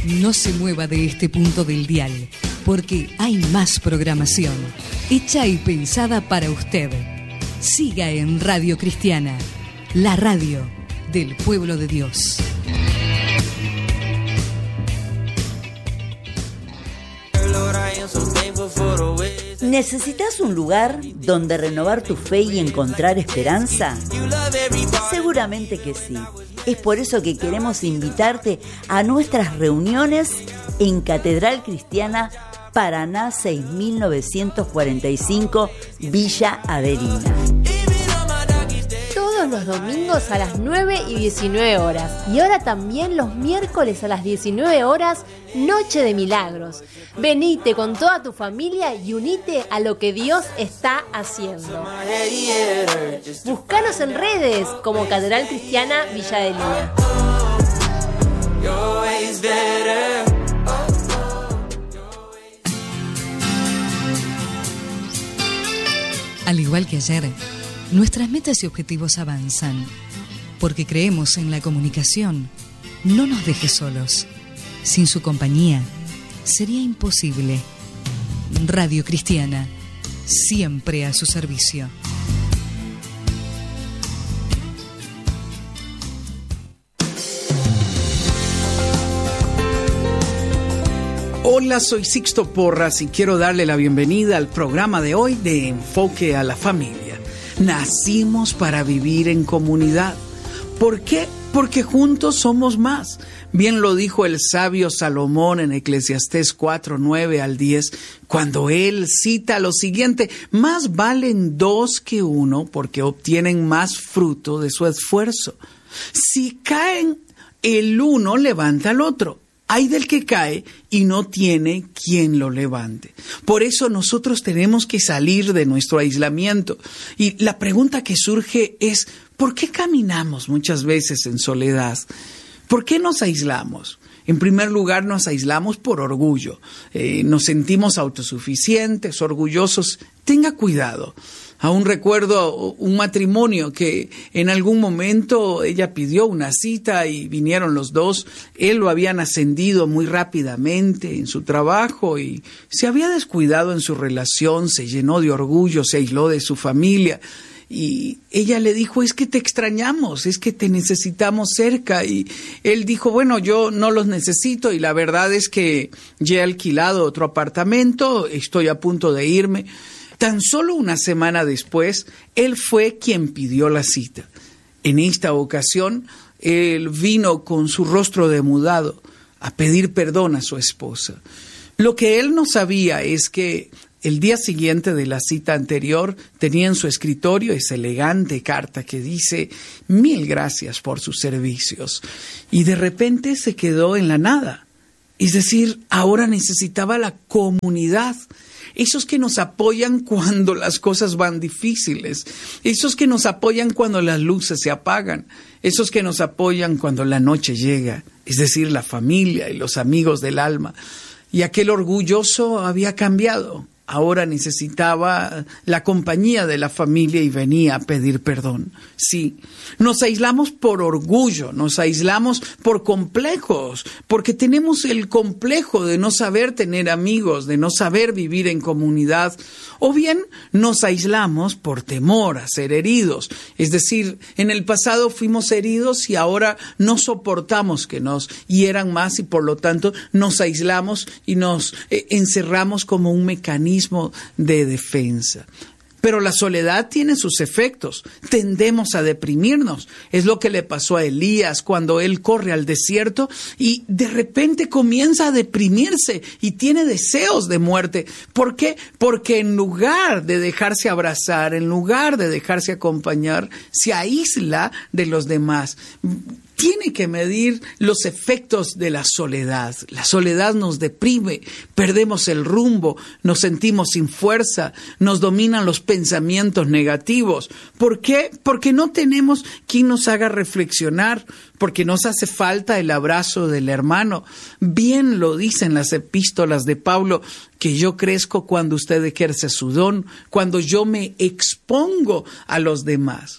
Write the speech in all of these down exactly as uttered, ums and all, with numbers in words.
No se mueva de este punto del dial, porque hay más programación, hecha y pensada para usted. Siga en Radio Cristiana, la radio del pueblo de Dios. ¿Necesitas un lugar donde renovar tu fe y encontrar esperanza? Seguramente que sí. Es por eso que queremos invitarte a nuestras reuniones en Catedral Cristiana Paraná seis mil novecientos cuarenta y cinco, Villa Averina. Todos los domingos a las nueve y diecinueve horas. Y ahora también los miércoles a las diecinueve horas, Noche de Milagros. Venite con toda tu familia y unite a lo que Dios está haciendo. Búscanos en redes como Catedral Cristiana Villa Adelina. Al igual que ayer, nuestras metas y objetivos avanzan, porque creemos en la comunicación. No nos dejes solos. Sin su compañía, sería imposible. Radio Cristiana, siempre a su servicio. Hola, soy Sixto Porras y quiero darle la bienvenida al programa de hoy de Enfoque a la Familia. Nacimos para vivir en comunidad. ¿Por qué? Porque juntos somos más. Bien lo dijo el sabio Salomón en Eclesiastés cuatro, nueve al diez, cuando él cita lo siguiente: más valen dos que uno porque obtienen más fruto de su esfuerzo. Si caen, el uno levanta al otro. Hay del que cae y no tiene quien lo levante. Por eso nosotros tenemos que salir de nuestro aislamiento. Y la pregunta que surge es: ¿por qué caminamos muchas veces en soledad? ¿Por qué nos aislamos? En primer lugar, nos aislamos por orgullo. Eh, nos sentimos autosuficientes, orgullosos. Tenga cuidado. Aún recuerdo un matrimonio que en algún momento ella pidió una cita y vinieron los dos. Él lo habían ascendido muy rápidamente en su trabajo y se había descuidado en su relación, se llenó de orgullo, se aisló de su familia. Y ella le dijo: es que te extrañamos, es que te necesitamos cerca. Y él dijo: bueno, yo no los necesito y la verdad es que ya he alquilado otro apartamento, estoy a punto de irme. Tan solo una semana después, él fue quien pidió la cita. En esta ocasión, él vino con su rostro demudado a pedir perdón a su esposa. Lo que él no sabía es que el día siguiente de la cita anterior tenía en su escritorio esa elegante carta que dice: mil gracias por sus servicios. Y de repente se quedó en la nada. Es decir, ahora necesitaba la comunidad. Esos que nos apoyan cuando las cosas van difíciles. Esos que nos apoyan cuando las luces se apagan. Esos que nos apoyan cuando la noche llega. Es decir, la familia y los amigos del alma. Y aquel orgulloso había cambiado. Ahora necesitaba la compañía de la familia y venía a pedir perdón. Sí, nos aislamos por orgullo, nos aislamos por complejos, porque tenemos el complejo de no saber tener amigos, de no saber vivir en comunidad. O bien nos aislamos por temor a ser heridos. Es decir, en el pasado fuimos heridos y ahora no soportamos que nos hieran más y por lo tanto nos aislamos y nos eh, encerramos como un mecanismo de defensa. Pero la soledad tiene sus efectos. Tendemos a deprimirnos. Es lo que le pasó a Elías cuando él corre al desierto y de repente comienza a deprimirse y tiene deseos de muerte. ¿Por qué? Porque en lugar de dejarse abrazar, en lugar de dejarse acompañar, se aísla de los demás. Tiene que medir los efectos de la soledad. La soledad nos deprime, perdemos el rumbo, nos sentimos sin fuerza, nos dominan los pensamientos negativos. ¿Por qué? Porque no tenemos quien nos haga reflexionar, porque nos hace falta el abrazo del hermano. Bien lo dicen las epístolas de Pablo, que yo crezco cuando usted ejerce su don, cuando yo me expongo a los demás.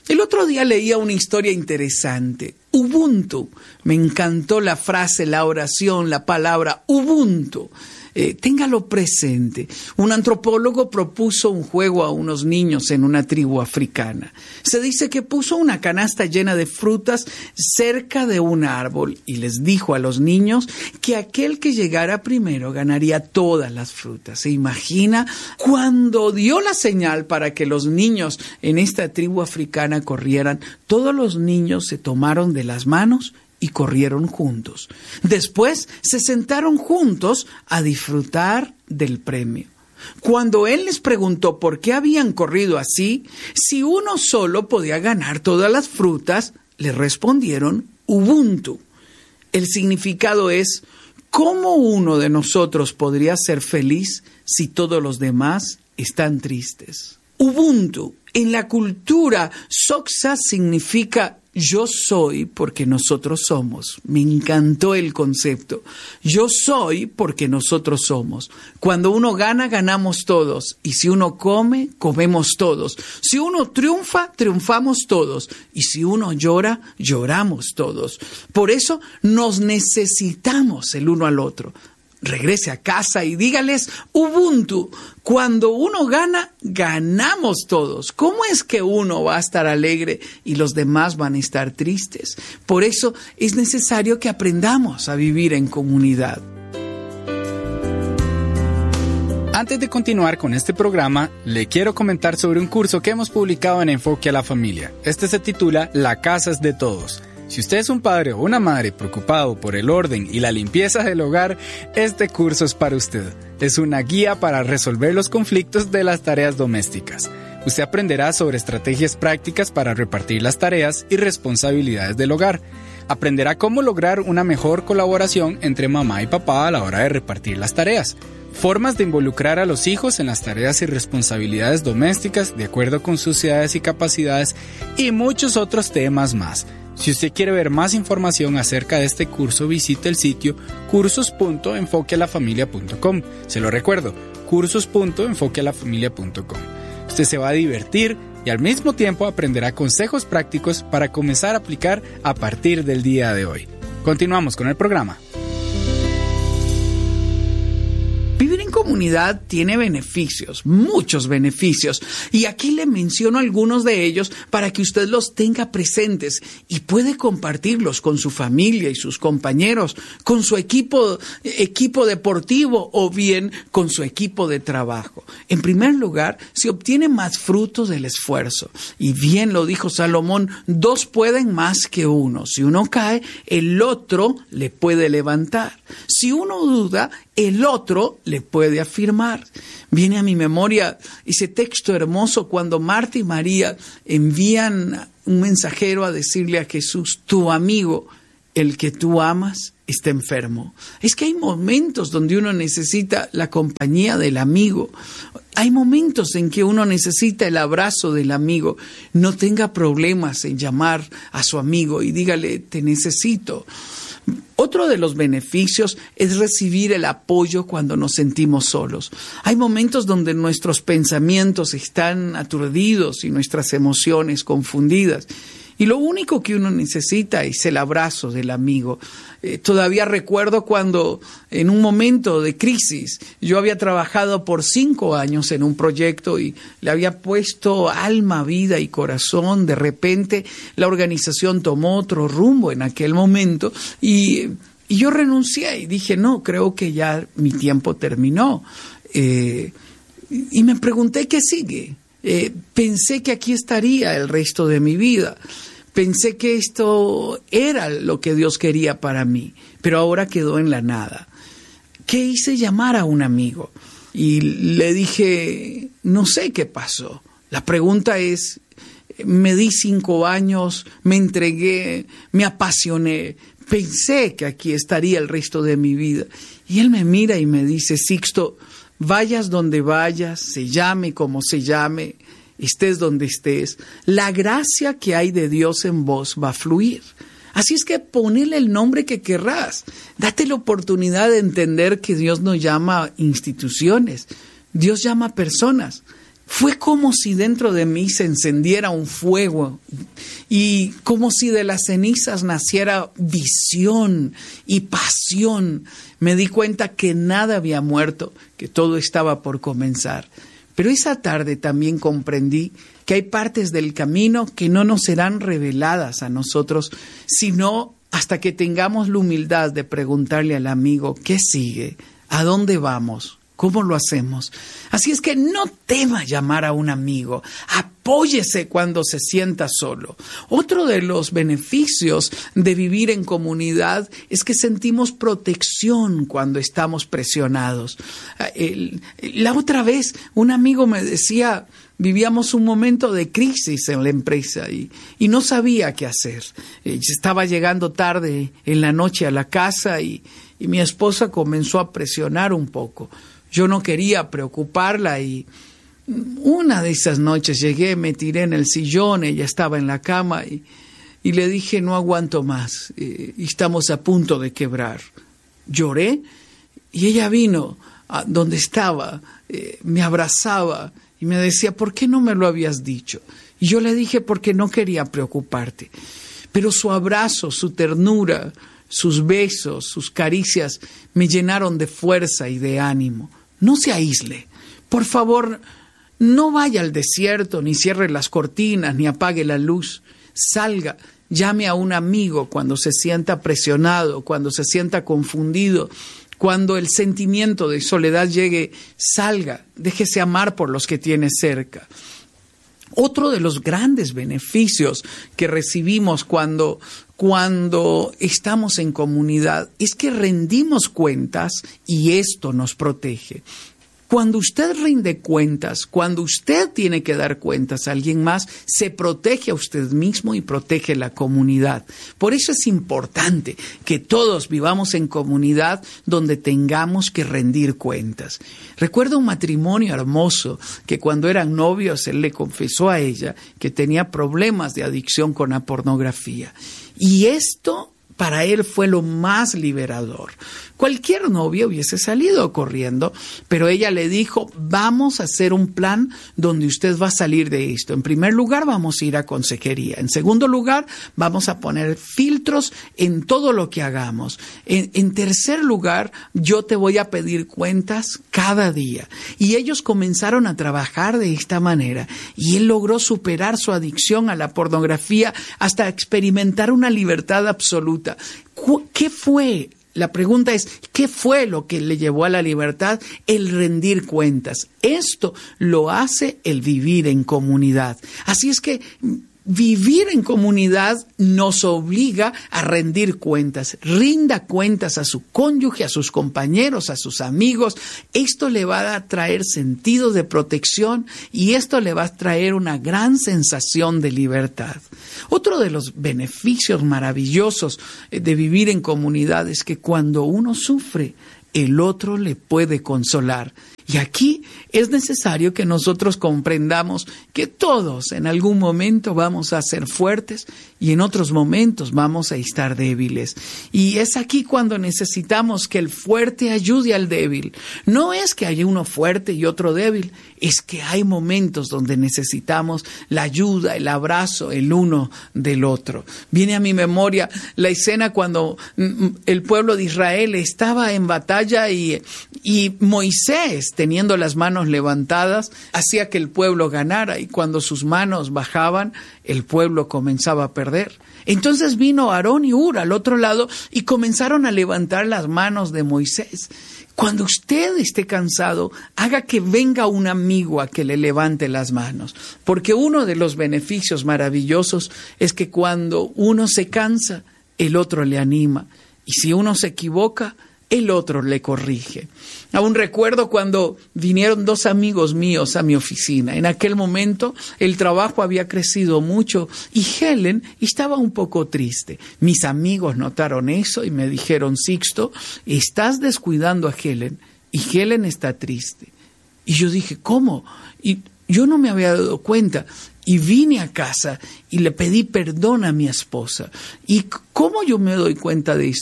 El otro día leía una historia interesante. Ubuntu. Me encantó la frase, la oración, la palabra Ubuntu. Eh, téngalo presente. Un antropólogo propuso un juego a unos niños en una tribu africana. Se dice que puso una canasta llena de frutas cerca de un árbol y les dijo a los niños que aquel que llegara primero ganaría todas las frutas. ¿Se imagina? Cuando dio la señal para que los niños en esta tribu africana corrieran, todos los niños se tomaron de las manos y corrieron juntos. Después se sentaron juntos a disfrutar del premio. Cuando él les preguntó por qué habían corrido así, si uno solo podía ganar todas las frutas, le respondieron Ubuntu. El significado es: ¿cómo uno de nosotros podría ser feliz si todos los demás están tristes? Ubuntu, en la cultura Xhosa, significa yo soy porque nosotros somos. Me encantó el concepto. Yo soy porque nosotros somos. Cuando uno gana, ganamos todos. Y si uno come, comemos todos. Si uno triunfa, triunfamos todos. Y si uno llora, lloramos todos. Por eso nos necesitamos el uno al otro. Regrese a casa y dígales Ubuntu. Cuando uno gana, ganamos todos. ¿Cómo es que uno va a estar alegre y los demás van a estar tristes? Por eso es necesario que aprendamos a vivir en comunidad. Antes de continuar con este programa, le quiero comentar sobre un curso que hemos publicado en Enfoque a la Familia. Este se titula La casa es de todos. Si usted es un padre o una madre preocupado por el orden y la limpieza del hogar, este curso es para usted. Es una guía para resolver los conflictos de las tareas domésticas. Usted aprenderá sobre estrategias prácticas para repartir las tareas y responsabilidades del hogar. Aprenderá cómo lograr una mejor colaboración entre mamá y papá a la hora de repartir las tareas. Formas de involucrar a los hijos en las tareas y responsabilidades domésticas de acuerdo con sus edades y capacidades y muchos otros temas más. Si usted quiere ver más información acerca de este curso, visite el sitio cursos punto enfoque a la familia punto com. Se lo recuerdo, cursos punto enfoque a la familia punto com. Usted se va a divertir y al mismo tiempo aprenderá consejos prácticos para comenzar a aplicar a partir del día de hoy. Continuamos con el programa. Vivir en comunidad tiene beneficios, muchos beneficios, y aquí le menciono algunos de ellos para que usted los tenga presentes y puede compartirlos con su familia y sus compañeros, con su equipo, equipo deportivo o bien con su equipo de trabajo. En primer lugar, se obtiene más frutos del esfuerzo, y bien lo dijo Salomón, dos pueden más que uno. Si uno cae, el otro le puede levantar. Si uno duda, el otro le puede afirmar. Viene a mi memoria ese texto hermoso cuando Marta y María envían un mensajero a decirle a Jesús, tu amigo, el que tú amas, está enfermo. Es que hay momentos donde uno necesita la compañía del amigo. Hay momentos en que uno necesita el abrazo del amigo. No tenga problemas en llamar a su amigo y dígale, te necesito. Otro de los beneficios es recibir el apoyo cuando nos sentimos solos. Hay momentos donde nuestros pensamientos están aturdidos y nuestras emociones confundidas. Y lo único que uno necesita es el abrazo del amigo. Eh, todavía recuerdo cuando en un momento de crisis yo había trabajado por cinco años en un proyecto y le había puesto alma, vida y corazón. De repente la organización tomó otro rumbo en aquel momento y, y yo renuncié y dije, no, creo que ya mi tiempo terminó. Eh, y me pregunté, ¿qué sigue? Eh, pensé que aquí estaría el resto de mi vida. Pensé que esto era lo que Dios quería para mí, pero ahora quedó en la nada. ¿Qué hice? Llamar a un amigo. Y le dije, no sé qué pasó. La pregunta es, me di cinco años, me entregué, me apasioné. Pensé que aquí estaría el resto de mi vida. Y él me mira y me dice, Sixto, vayas donde vayas, se llame como se llame, estés donde estés, la gracia que hay de Dios en vos va a fluir. Así es que ponele el nombre que querrás. Date la oportunidad de entender que Dios no llama instituciones, Dios llama personas. Fue como si dentro de mí se encendiera un fuego y como si de las cenizas naciera visión y pasión. Me di cuenta que nada había muerto, que todo estaba por comenzar. Pero esa tarde también comprendí que hay partes del camino que no nos serán reveladas a nosotros, sino hasta que tengamos la humildad de preguntarle al amigo, ¿qué sigue? ¿A dónde vamos? ¿Cómo lo hacemos? Así es que no tema llamar a un amigo. Apóyese cuando se sienta solo. Otro de los beneficios de vivir en comunidad es que sentimos protección cuando estamos presionados. La otra vez un amigo me decía, vivíamos un momento de crisis en la empresa y, y no sabía qué hacer. Estaba llegando tarde en la noche a la casa y, y mi esposa comenzó a presionar un poco. Yo no quería preocuparla y una de esas noches llegué, me tiré en el sillón, ella estaba en la cama y, y le dije, no aguanto más, eh, estamos a punto de quebrar. Lloré y ella vino a donde estaba, eh, me abrazaba y me decía, ¿por qué no me lo habías dicho? Y yo le dije, porque no quería preocuparte. Pero su abrazo, su ternura, sus besos, sus caricias me llenaron de fuerza y de ánimo. No se aísle. Por favor, no vaya al desierto, ni cierre las cortinas, ni apague la luz. Salga, llame a un amigo cuando se sienta presionado, cuando se sienta confundido, cuando el sentimiento de soledad llegue. Salga, déjese amar por los que tiene cerca. Otro de los grandes beneficios que recibimos cuando, cuando estamos en comunidad es que rendimos cuentas y esto nos protege. Cuando usted rinde cuentas, cuando usted tiene que dar cuentas a alguien más, se protege a usted mismo y protege la comunidad. Por eso es importante que todos vivamos en comunidad donde tengamos que rendir cuentas. Recuerdo un matrimonio hermoso que cuando eran novios él le confesó a ella que tenía problemas de adicción con la pornografía. Y esto para él fue lo más liberador. Cualquier novia hubiese salido corriendo, pero ella le dijo, vamos a hacer un plan donde usted va a salir de esto. En primer lugar, vamos a ir a consejería. En segundo lugar, vamos a poner filtros en todo lo que hagamos. En, en tercer lugar, yo te voy a pedir cuentas cada día. Y ellos comenzaron a trabajar de esta manera. Y él logró superar su adicción a la pornografía hasta experimentar una libertad absoluta. ¿Qué fue? La pregunta es, ¿qué fue lo que le llevó a la libertad? El rendir cuentas. Esto lo hace el vivir en comunidad. Así es que vivir en comunidad nos obliga a rendir cuentas. Rinda cuentas a su cónyuge, a sus compañeros, a sus amigos. Esto le va a traer sentido de protección y esto le va a traer una gran sensación de libertad. Otro de los beneficios maravillosos de vivir en comunidad es que cuando uno sufre, el otro le puede consolar. Y aquí es necesario que nosotros comprendamos que todos en algún momento vamos a ser fuertes y en otros momentos vamos a estar débiles. Y es aquí cuando necesitamos que el fuerte ayude al débil. No es que haya uno fuerte y otro débil, es que hay momentos donde necesitamos la ayuda, el abrazo, el uno del otro. Viene a mi memoria la escena cuando el pueblo de Israel estaba en batalla y, y Moisés, teniendo las manos levantadas, hacía que el pueblo ganara, y cuando sus manos bajaban, el pueblo comenzaba a perder. Entonces vino Aarón y Hur al otro lado y comenzaron a levantar las manos de Moisés. Cuando usted esté cansado, haga que venga un amigo a que le levante las manos, porque uno de los beneficios maravillosos es que cuando uno se cansa, el otro le anima, y si uno se equivoca, el otro le corrige. Aún recuerdo cuando vinieron dos amigos míos a mi oficina. En aquel momento el trabajo había crecido mucho y Helen estaba un poco triste. Mis amigos notaron eso y me dijeron, Sixto, estás descuidando a Helen y Helen está triste. Y yo dije, ¿cómo? Y yo no me había dado cuenta. Y vine a casa y le pedí perdón a mi esposa. ¿Y cómo yo me doy cuenta de esto?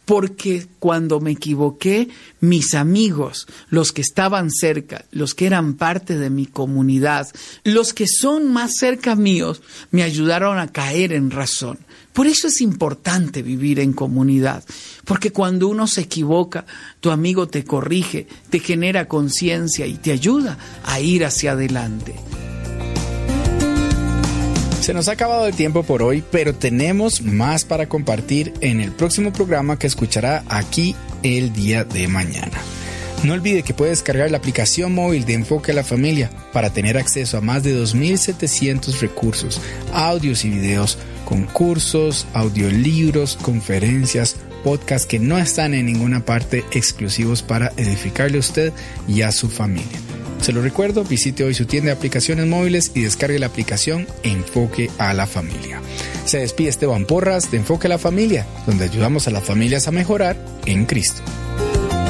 porque cuando me equivoqué, mis amigos, los que estaban cerca, los que eran parte de mi comunidad, los que son más cerca míos, me ayudaron a caer en razón. Por eso es importante vivir en comunidad, porque cuando uno se equivoca, tu amigo te corrige, te genera conciencia y te ayuda a ir hacia adelante. Se nos ha acabado el tiempo por hoy, pero tenemos más para compartir en el próximo programa que escuchará aquí el día de mañana. No olvide que puede descargar la aplicación móvil de Enfoque a la Familia para tener acceso a más de dos mil setecientos recursos, audios y videos, concursos, audiolibros, conferencias, podcasts que no están en ninguna parte, exclusivos para edificarle a usted y a su familia. Se lo recuerdo, visite hoy su tienda de aplicaciones móviles y descargue la aplicación Enfoque a la Familia. Se despide Esteban Porras de Enfoque a la Familia, donde ayudamos a las familias a mejorar en Cristo.